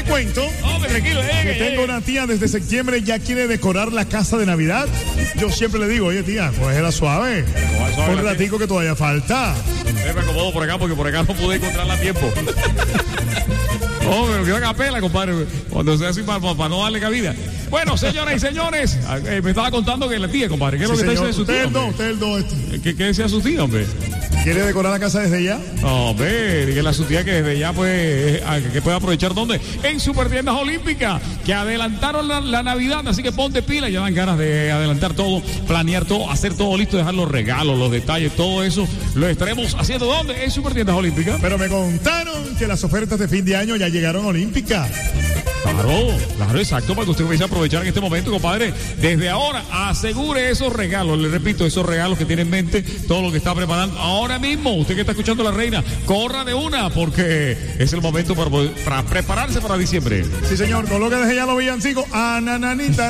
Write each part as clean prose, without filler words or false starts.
te cuento que tengo una tía desde septiembre ya quiere decorar la casa de Navidad. Yo siempre le digo, oye tía, cógela suave. Un ratico que todavía falta. Me acomodo por acá porque por acá no pude encontrarla a tiempo. Me quedo a capela, compadre, cuando sea así para no darle cabida. Bueno, señoras y señores, me estaba contando que la tía, compadre, ¿qué es lo que está diciendo su tío? Usted el dos. ¿Qué decía su tío, hombre? ¿Quiere decorar la casa desde ya? No, hombre, dígale a su tía que desde ya, pues, que puede aprovechar, ¿dónde? En Supertiendas Olímpicas, que adelantaron la Navidad, así que ponte pila, ya dan ganas de adelantar todo, planear todo, hacer todo listo, dejar los regalos, los detalles, todo eso, lo estaremos haciendo, ¿dónde? En Supertiendas Olímpicas. Pero me contaron que las ofertas de fin de año ya llegaron a Olímpica. Claro, exacto, para que usted comience a aprovechar en este momento, compadre. Desde ahora, asegure esos regalos, le repito, esos regalos que tiene en mente, todo lo que está preparando ahora mismo. Usted que está escuchando a la reina, corra de una, porque es el momento para prepararse para diciembre. Sí, señor, coloque desde ya los villancicos. Nananita,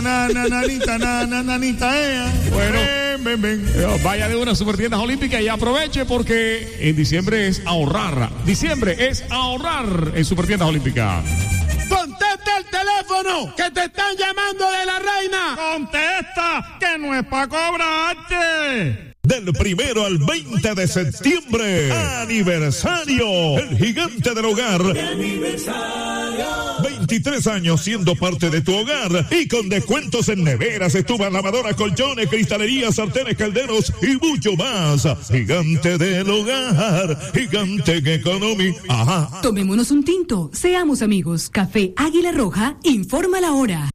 Bueno, ven. Vaya de una Supertiendas Olímpicas y aproveche porque en diciembre es ahorrar. Diciembre es ahorrar en Supertiendas Olímpicas. ¡Contesta el teléfono! ¡Que te están llamando de la reina! ¡Contesta! ¡Que no es para cobrarte! Del 1 al 20 de septiembre, aniversario, el gigante del hogar. ¡Aniversario! 23 años siendo parte de tu hogar y con descuentos en neveras, estufas, lavadoras, colchones, cristalerías, sartenes, calderos y mucho más. Gigante del hogar, gigante en economía. Ajá. Tomémonos un tinto, seamos amigos. Café Águila Roja informa la hora.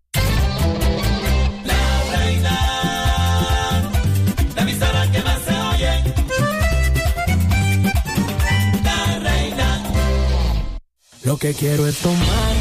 Lo que quiero es tomar